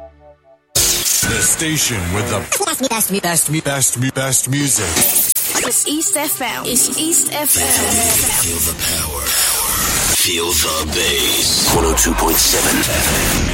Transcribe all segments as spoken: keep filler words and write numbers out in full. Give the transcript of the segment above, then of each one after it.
The station with the best, best, best, best, best, best music. It's East F M. It's East F M. Feel the power. Feel the bass. one oh two point seven F M.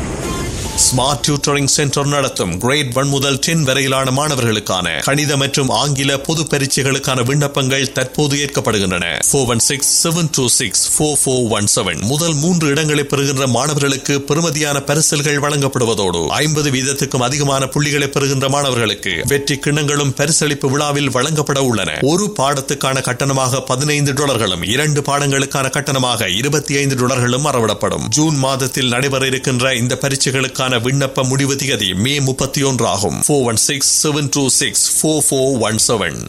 Smart tutoring centre நடத்தும் grade one முதல் ten வரையிலான மாணவர்களுக்கான கணித மற்றும் ஆங்கில பொது பரீட்சைகளுக்கான விண்ணப்பங்கள் தற்போது ஏற்கப்படுகின்றன. Four one six seven two six four four one seven முதல் மூன்று இடங்களை பெறுகின்ற மாணவர்களுக்கு பெறுமதியான பரிசில்கள் வழங்கப்படுவதோடு ஐம்பது வீதத்துக்கும் அதிகமான புள்ளிகளை பெறுகின்ற மாணவர்களுக்கு வெற்றி கிண்ணங்களும் பரிசளிப்பு விழாவில் வழங்கப்பட உள்ளன. ஒரு பாடத்துக்கான கட்டணமாக பதினைந்து டாலர்களும் இரண்டு பாடங்களுக்கான கட்டணமாக இருபத்தி ஐந்து டாலர்களும் அறவிடப்படும். ஜூன் மாதத்தில் நடைபெற இருக்கின்ற இந்த பரீட்சைகளுக்கான விண்ணப்ப முடிவு திகதி மே முப்பத்தி ஒன்று ஆகும். Four one six seven two six four four one seven.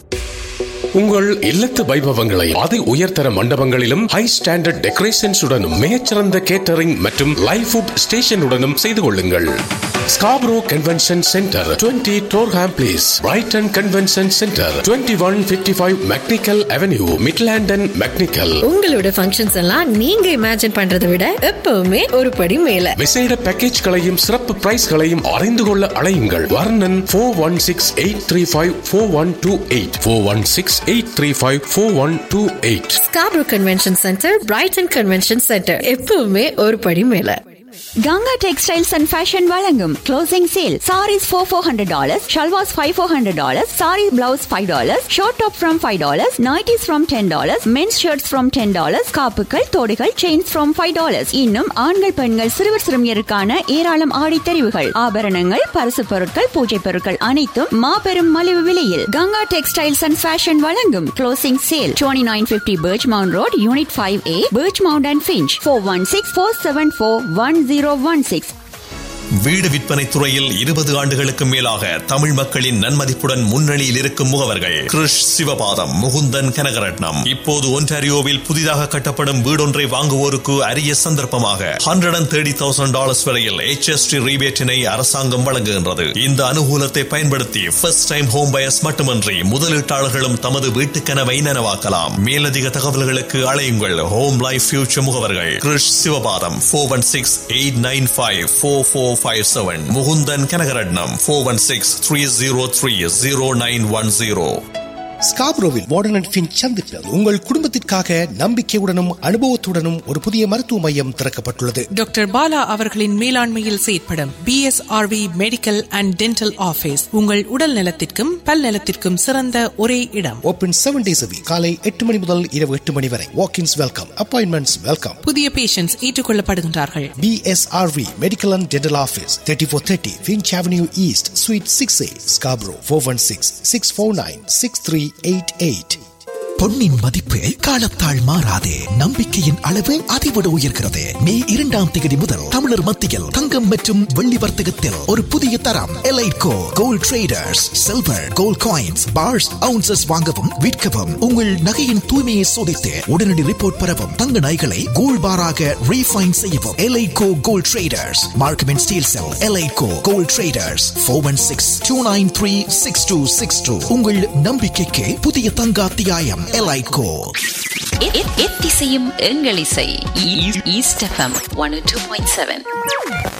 உங்கள் இல்லத்து வைபவங்களை அதி உயர்தர மண்டபங்களிலும் ஹை ஸ்டாண்டர்ட் டெக்கரேஷன்ஸுடனும் மிகச்சிறந்த கேட்டரிங் மற்றும் லைவ் ஃபுட் ஸ்டேஷனுடனும் செய்து கொள்ளுங்கள். Scarborough convention centre, twenty Durham place, Brayton convention centre, twenty one fifty five mechanical avenue, மிட்லாண்டன் mechanical. உங்களோட functions எல்லாம் நீங்க இமேஜின் பண்றதை விட எப்பவுமே ஒரு படி மேல. விசேட பேக்கேஜ்களையும் சிறப்பு பிரைஸ்களையும் அறிந்து கொள்ள அழையுங்கள். வர்ணன் four one six eight three five four one two eight four one six eight three five four one two eight. Scarborough convention centre, Brayton convention centre, எப்பவுமே ஒரு படி மேல. கங்கா டெக்ஸ்டைல்ஸ் அண்ட் ஃபேஷன் வழங்கும் closing sale. Saris four four hundred dollars, shalwars five four hundred dollars, sorry blouse five dollars, short top from five dollars, nighties from ten dollars, men's shirts from ten dollars, காப்புகள், தோடுகள், chains from five dollars. இன்னும் ஆண்கள் பெண்கள் சிறுவர் சிறுமியருக்கான ஏராளம் ஆடி தெரிவுகள், ஆபரணங்கள், பரிசு பொருட்கள், பூஜை பொருட்கள் அனைத்தும் மாபெரும் மலிவு விலையில் கங்கா டெக்ஸ்டைல்ஸ் அண்ட் ஃபேஷன் வழங்கும் closing sale. Twenty nine fifty birch mount road, unit five A, birch mount and Finch. Four one six four seven four one zero one six. வீடு விற்பனை துறையில் இருபது ஆண்டுகளுக்கு மேலாக தமிழ் மக்களின் நன்மதிப்புடன் முன்னணியில் இருக்கும் முகவர்கள் கிருஷ் சிவபாதம், முகுந்தன் கனகரட்னம். இப்போது ஒன்டாரியோவில் புதிதாக கட்டப்படும் வீடொன்றை வாங்குவோருக்கு அரிய சந்தர்ப்பமாக hundred and thirty thousand dollars வரையில் எச் எஸ் டி ரீபேட்டினை அரசாங்கம் வழங்குகின்றது. இந்த அனுகூலத்தை பயன்படுத்தி ஃபர்ஸ்ட் டைம் ஹோம் பயர்ஸ் மட்டுமின்றி முதலீட்டாளர்களும் தமது வீட்டு கனவை நனவாக்கலாம். மேலதிக தகவல்களுக்கு அழையுங்கள். ஹோம் லைஃப் ஃபியூச்சர் முகவர்கள் கிருஷ் Sivapatham, four one six eight nine five four four five seven. Mukundan Kanagaratnam, four one six three zero three zero nine one zero. ஸ்காப்ரோவில் warden and Finch சந்திப்பில் உங்கள் குடும்பத்திற்காக நம்பிக்கையுடனும் அனுபவத்துடனும் ஒரு புதிய மருத்துவ மையம் திறக்கப்பட்டுள்ளது. டாக்டர் பாலா அவர்களின் மேலாண்மையில் செயற்படும் B S R we medical and dental office உங்கள் உடல் நலத்திற்கும் பல் நலத்திற்கும் சிறந்த ஒரே இடம். Open seven days a week. காலை எட்டு மணி முதல் இரவு எட்டு மணி வரை. வாக்-இன்ஸ் வெல்கம், அப்பாயின்மெண்ட்ஸ் வெல்கம். புதிய patients ஏற்றுக்கொள்ளப்படுகின்றார்கள். B S R we medical and dental office, thirty-four thirty Finch Avenue East, Suite six A, Scarborough, four one six six four nine six three eight eight. பொன்னின் மதிப்பு காலத்தால் மாறாது, நம்பிக்கையின் அளவு அதிவிட உயர்கிறது. மே இரண்டாம் தேதி முதல் தமிழர் மத்தியில் தங்கம் மற்றும் வெள்ளி வர்த்தகத்தில் ஒரு புதிய தரம் எலைட்கோ gold traders. Silver gold coins parse ounces வாங்கவும் விற்கவும், உங்கள் நகையின் தூய்மையை சோதித்து உடனடி ரிப்போர்ட் பெறவும், தங்க நகைகளை கோல்ட் பாராக ரீஃபைன் செய்யவும். எலைட்கோ gold traders, Markham and Steeles sell. எலைட்கோ gold traders, four one six two nine three six two six two. உங்கள் நம்பிக்கைக்கு புதிய தங்க அத்தியாயம் எலைட்கோ. எத்திசையும் எங்கள் இசை east FM one oh two point seven.